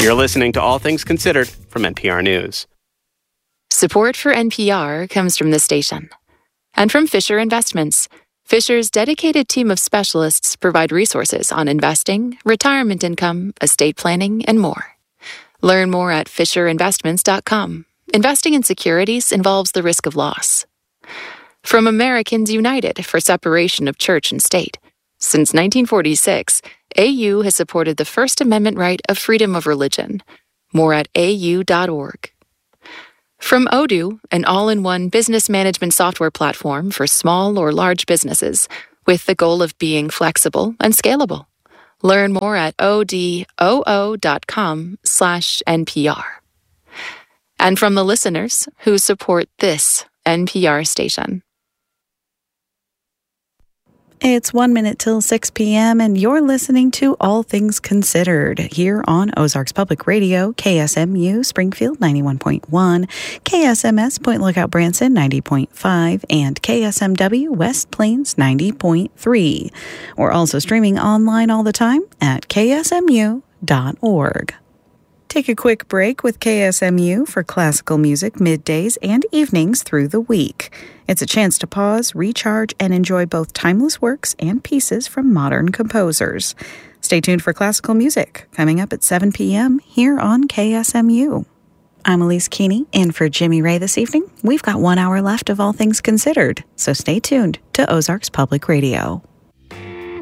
You're listening to All Things Considered from NPR News. Support for NPR comes from this station and from Fisher Investments. Fisher's dedicated team of specialists provide resources on investing, retirement income, estate planning, and more. Learn more at FisherInvestments.com. Investing in securities involves the risk of loss. From Americans United for Separation of Church and State. Since 1946, AU has supported the First Amendment right of freedom of religion. More at au.org. From Odoo, an all-in-one business management software platform for small or large businesses, with the goal of being flexible and scalable. Learn more at odoo.com/NPR. And from the listeners who support this NPR station. It's 1 minute till 6 p.m. and you're listening to All Things Considered here on Ozarks Public Radio, KSMU Springfield 91.1, KSMS Point Lookout Branson 90.5, and KSMW West Plains 90.3. We're also streaming online all the time at ksmu.org. Take a quick break with KSMU for classical music middays and evenings through the week. It's a chance to pause, recharge, and enjoy both timeless works and pieces from modern composers. Stay tuned for classical music coming up at 7 p.m. here on KSMU. I'm Elise Keeney, in for Jimmy Ray this evening. We've got 1 hour left of All Things Considered, so stay tuned to Ozarks Public Radio.